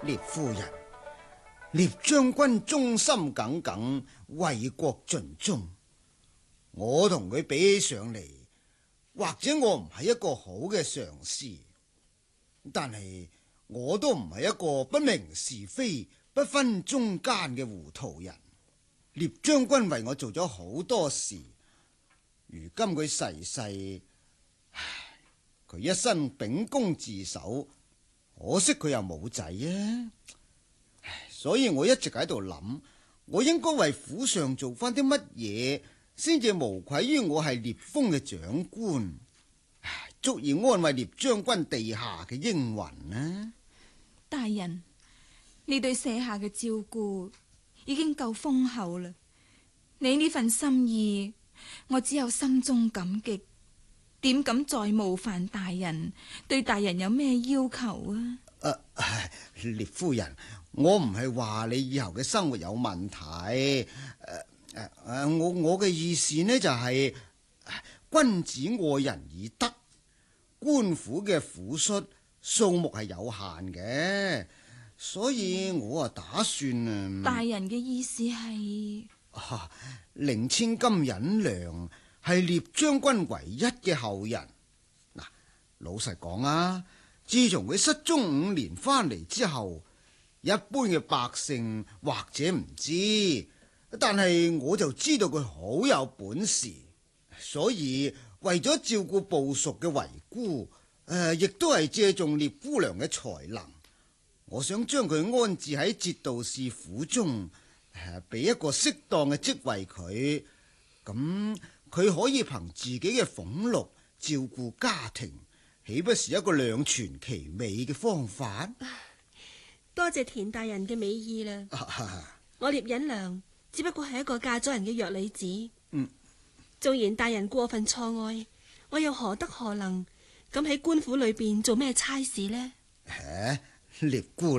聶夫人，聶將軍忠心耿耿，為國盡忠。我同佢比起上嚟，或者我唔係一個好嘅上司，但係我都唔係一個不明是非、不分忠奸嘅糊塗人。聶將軍為我做咗好多事，如今佢逝世，佢一生秉公自守，可惜佢又冇仔啊！所以我一直喺度諗，我應該為府上做翻啲乜嘢，先至無愧於我係聶風嘅長官，足以安慰聶將軍地下嘅英魂呢？ 大人，你對舍下嘅照顧已經夠豐厚啦，你呢份心意，我只有心中感激，點敢再冒犯大人？對大人有咩要求啊？ 聶夫人，我唔係話你以後嘅生活有問題，我嘅意思呢就係，君子愛人以德，官府嘅府恤數目係有限嘅，所以我打算大人嘅意思係令千金忍良係聶將軍唯一嘅後人。嗱，老實講啊，自從佢失蹤5年翻嚟之後，一般嘅百姓或者唔知，但係我就知道佢好有本事，所以為咗照顧部屬嘅遺孤，亦都係借重聶姑娘嘅才能，我想將佢安置喺節度使府中，俾一個適當嘅職位佢，咁佢可以憑自己嘅俸祿照顧家庭，豈不是一個兩全其美嘅方法？ 多謝田大人嘅美意啦。我聶忍良只不過係一個嫁咗人嘅弱女子，縱然大人過分錯愛，我又何德何能咁喺官府裏邊做咩差事呢？ 聶姑